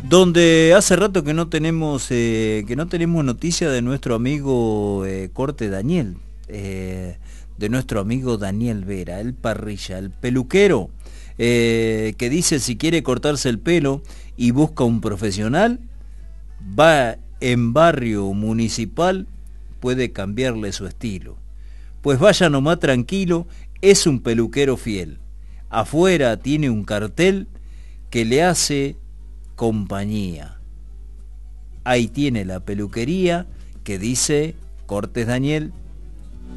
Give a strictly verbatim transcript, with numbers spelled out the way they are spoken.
donde hace rato que no tenemos eh, que no tenemos noticia de nuestro amigo eh, Corte Daniel, eh, de nuestro amigo Daniel Vera, el parrilla, el peluquero, eh, que dice si quiere cortarse el pelo y busca un profesional, va en Barrio Municipal, puede cambiarle su estilo. Pues vaya nomás tranquilo, es un peluquero fiel. Afuera tiene un cartel que le hace compañía. Ahí tiene la peluquería que dice Cortes Daniel,